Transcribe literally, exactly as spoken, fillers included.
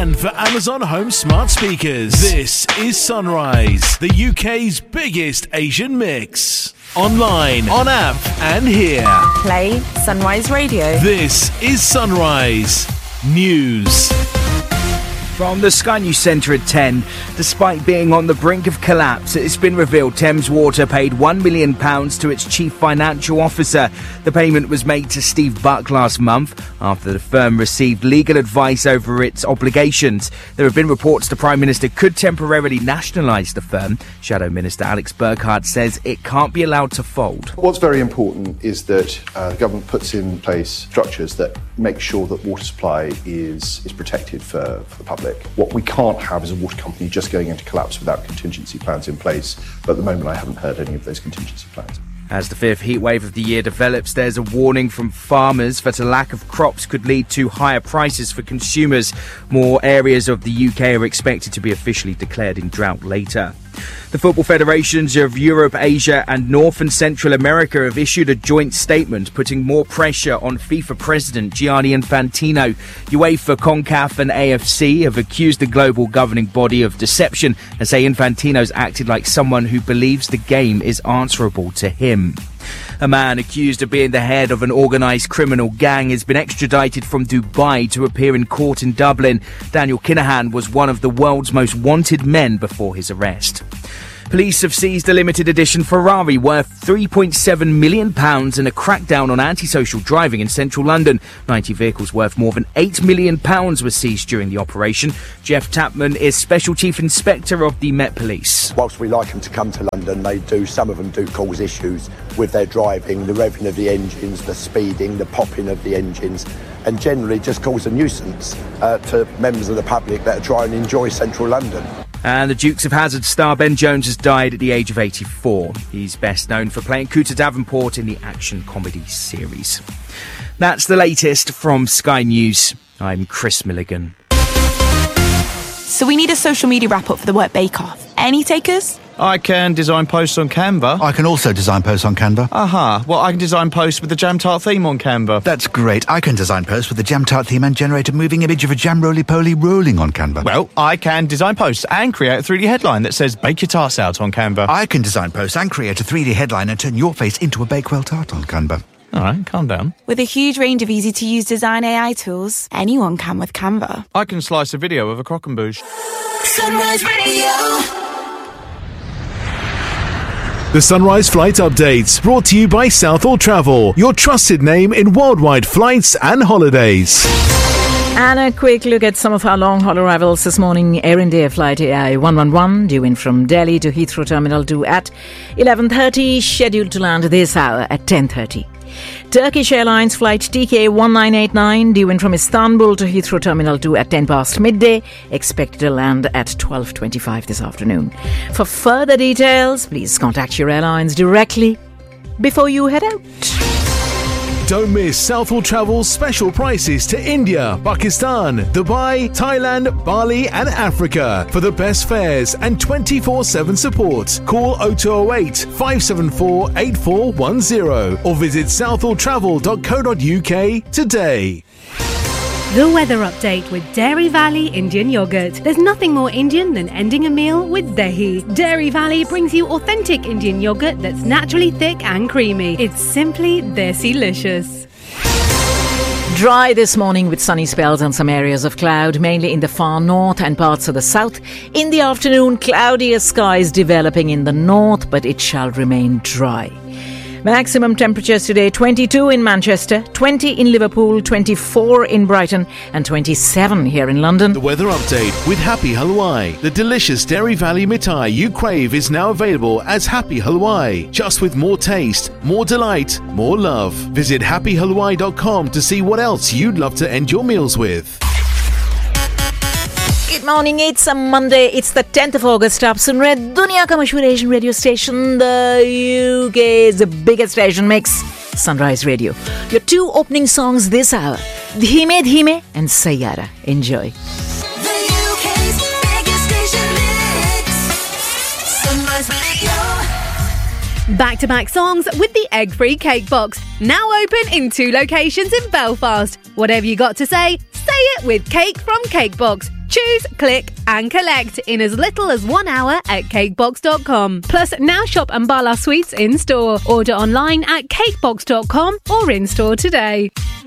and for Amazon Home smart speakers. This is Sunrise, the U K's biggest Asian mix. Online, on app, and here. Play Sunrise Radio. This is Sunrise News. From the Sky News Centre at ten, despite being on the brink of collapse, it's been revealed Thames Water paid one million pounds to its chief financial officer. The payment was made to Steve Buck last month after the firm received legal advice over its obligations. There have been reports the Prime Minister could temporarily nationalise the firm. Shadow Minister Alex Burkhardt says it can't be allowed to fold. What's very important is that uh, the government puts in place structures that make sure that water supply is, is protected for, for the public. What we can't have is a water company just going into collapse without contingency plans in place. But at the moment, I haven't heard any of those contingency plans. As the fifth heatwave of the year develops, there's a warning from farmers that a lack of crops could lead to higher prices for consumers. More areas of the U K are expected to be officially declared in drought later. The football federations of Europe, Asia and North and Central America have issued a joint statement putting more pressure on FIFA President Gianni Infantino. UEFA, CONCACAF and A F C have accused the global governing body of deception and say Infantino's acted like someone who believes the game is answerable to him. A man accused of being the head of an organised criminal gang has been extradited from Dubai to appear in court in Dublin. Daniel Kinahan was one of the world's most wanted men before his arrest. Police have seized a limited edition Ferrari worth three point seven million pounds in a crackdown on antisocial driving in central London. ninety vehicles worth more than eight million pounds were seized during the operation. Jeff Tapman is Special Chief Inspector of the Met Police. Whilst we like them to come to London, they do, some of them do cause issues with their driving, the revving of the engines, the speeding, the popping of the engines, and generally just cause a nuisance uh, to members of the public that try and enjoy central London. And the Dukes of Hazzard star Ben Jones has died at the age of eighty-four. He's best known for playing Cooter Davenport in the action comedy series. That's the latest from Sky News. I'm Chris Milligan. So we need a social media wrap-up for the Work Bake-Off. Any takers? I can design posts on Canva. I can also design posts on Canva. Aha. Well, I can design posts with the Jam Tart theme on Canva. That's great. I can design posts with the Jam Tart theme and generate a moving image of a jam roly-poly rolling on Canva. Well, I can design posts and create a three D headline that says Bake Your Tarts Out on Canva. I can design posts and create a three D headline and turn your face into a Bakewell tart on Canva. All right, calm down. With a huge range of easy-to-use design A I tools, anyone can with Canva. I can slice a video of a croquembouche. Sunrise Radio. The Sunrise Flight Updates, brought to you by Southall Travel, your trusted name in worldwide flights and holidays. And a quick look at some of our long-haul arrivals this morning. Air India flight A I one one one due in from Delhi to Heathrow Terminal two at eleven thirty, scheduled to land this hour at ten thirty. Turkish Airlines flight T K one nine eight nine due in from Istanbul to Heathrow Terminal two at ten past midday, expected to land at twelve twenty-five this afternoon. For further details, please contact your airlines directly before you head out. Don't miss Southall Travel's special prices to India, Pakistan, Dubai, Thailand, Bali and Africa. For the best fares and twenty-four seven support, call oh two oh eight, five seven four, eight four one oh or visit southall travel dot co dot uk today. The weather update with Dairy Valley Indian Yogurt. There's nothing more Indian than ending a meal with dahi. Dairy Valley brings you authentic Indian yogurt that's naturally thick and creamy. It's simply desi-licious. Dry this morning with sunny spells and some areas of cloud, mainly in the far north and parts of the south. In the afternoon, cloudier skies developing in the north, but it shall remain dry. Maximum temperatures today, twenty-two in Manchester, twenty in Liverpool, twenty-four in Brighton and twenty-seven here in London. The weather update with Happy Halwai. The delicious Dairy Valley mithai you crave is now available as Happy Halwai. Just with more taste, more delight, more love. Visit happy halwai dot com to see what else you'd love to end your meals with. Good morning, it's a Monday, it's the tenth of August. आप सुन रहे दुनिया का मशहूर Asian radio station, the U K's biggest Asian mix, Sunrise Radio. Your two opening songs this hour, Dhime Dhime and Sayyara. Enjoy. The U K's biggest Asian mix, Sunrise Radio. Back-to-back songs with the egg-free cake box. Now open in two locations in Belfast. Whatever you got to say, say it with Cake from Cake Box. Choose, click and collect in as little as one hour at cakebox dot com. Plus, now shop Ambala Sweets in store. Order online at cakebox dot com or in store today.